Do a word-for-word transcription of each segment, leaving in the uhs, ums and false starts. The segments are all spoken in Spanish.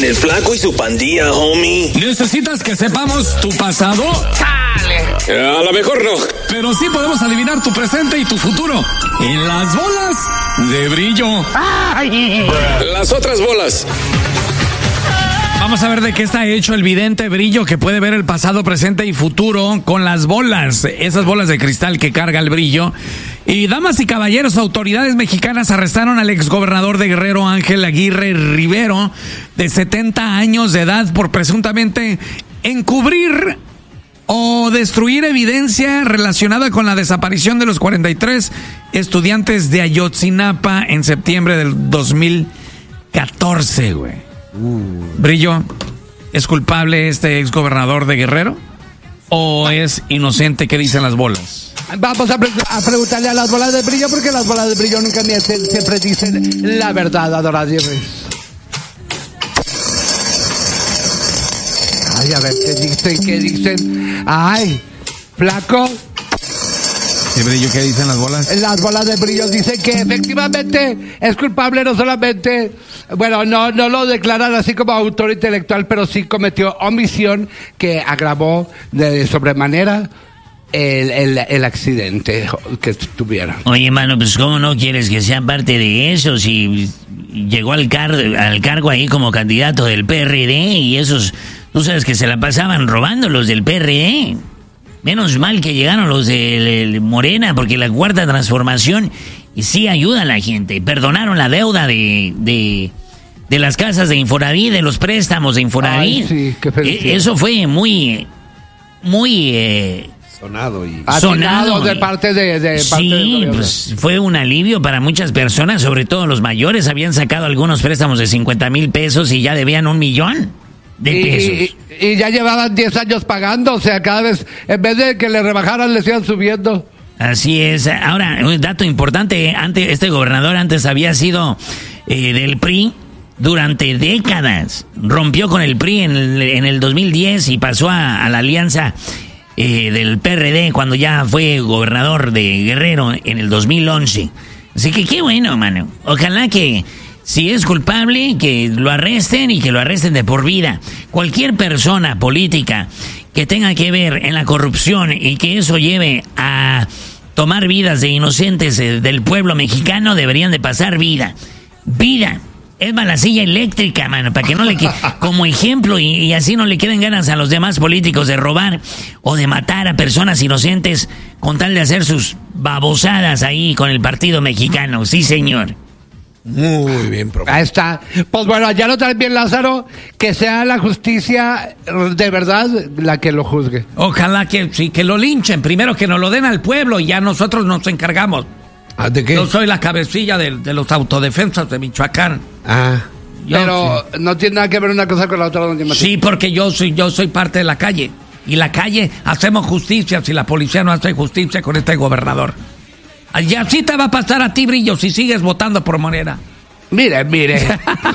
En el Flaco y su Pandilla, homie. ¿Necesitas que sepamos tu pasado? ¡Sale! A lo mejor no. Pero sí podemos adivinar tu presente y tu futuro. En las bolas de brillo. ¡Ay! Las otras bolas. Vamos a ver de qué está hecho el vidente Brillo, que puede ver el pasado, presente y futuro con las bolas, esas bolas de cristal que carga el Brillo. Y damas y caballeros, autoridades mexicanas arrestaron al exgobernador de Guerrero, Ángel Aguirre Rivero, de setenta años de edad, por presuntamente encubrir o destruir evidencia relacionada con la desaparición de los cuarenta y tres estudiantes de Ayotzinapa en septiembre del dos mil catorce, güey. Uh. Brillo, ¿es culpable este exgobernador de Guerrero o es inocente? ¿Qué dicen las bolas? Vamos a, pre- a preguntarle a las bolas de Brillo, porque las bolas de Brillo nunca mienten, siempre dicen la verdad, adoradores. Ay, a ver, ¿qué dicen? ¿Qué dicen? Ay, Flaco. ¿Y Brillo qué dicen las bolas? Las bolas de Brillo dicen que efectivamente es culpable, no solamente, bueno, no, no lo declaran así como autor intelectual, pero sí cometió omisión que agravó de sobremanera el, el, el accidente que tuvieron. Oye, mano, pues ¿cómo no quieres que sea parte de eso? Si llegó al, car- al cargo ahí como candidato del P R D y esos, tú sabes que se la pasaban robando los del P R D. Menos mal que llegaron los de Morena, porque la cuarta transformación sí ayuda a la gente. Perdonaron la deuda de, de, de las casas de Infonavit, de los préstamos de Infonavit. Ay, sí, qué felicidad. Eso fue muy, muy... Eh, sonado y... sonado de parte de... de parte sí, pues fue un alivio para muchas personas, sobre todo los mayores. Habían sacado algunos préstamos de cincuenta mil pesos y ya debían un millón. De pesos. Y, y, y ya llevaban diez años pagando, o sea, cada vez, en vez de que le rebajaran, le sigan subiendo. Así es. Ahora, un dato importante, antes, este gobernador antes había sido eh, del P R I durante décadas. Rompió con el P R I en el, en el dos mil diez y pasó a, a la alianza eh, del P R D cuando ya fue gobernador de Guerrero en el dos mil once. Así que qué bueno, mano. Ojalá que... si es culpable, que lo arresten y que lo arresten de por vida. Cualquier persona política que tenga que ver en la corrupción y que eso lleve a tomar vidas de inocentes del pueblo mexicano deberían de pasar vida. Vida. Es más, la silla eléctrica, mano, para que no le quede como ejemplo y, y así no le queden ganas a los demás políticos de robar o de matar a personas inocentes con tal de hacer sus babosadas ahí con el partido mexicano. Sí, señor. Muy bien, profe. Ahí está. Pues bueno, ya lo traen bien, Lázaro, que sea la justicia de verdad la que lo juzgue. Ojalá que sí, que lo linchen, primero que nos lo den al pueblo y ya nosotros nos encargamos. ¿Ah, de qué? Yo soy la cabecilla de, de los autodefensas de Michoacán. Ah. Yo, Pero sí. no tiene nada que ver una cosa con la otra, don Martín. Sí, porque yo soy, yo soy parte de la calle. Y la calle hacemos justicia si la policía no hace justicia con este gobernador. Y así te va a pasar a ti, Brillo, si sigues votando por Morena. Mire, mire.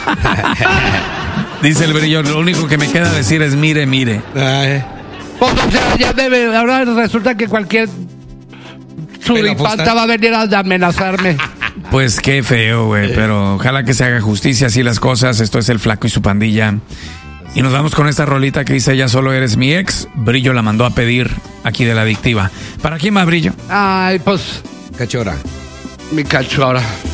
Dice el Brillo, lo único que me queda decir es mire, mire. Ay. Pues o sea, ya debe, ahora resulta que cualquier suripanta va a venir a amenazarme. Pues qué feo, güey, pero ojalá que se haga justicia así las cosas. Esto es El Flaco y su Pandilla. Y nos vamos con esta rolita que dice Ya solo eres mi ex. Brillo la mandó a pedir aquí de La Adictiva. ¿Para quién más, Brillo? Ay, pues... Cachora. Mi cachora.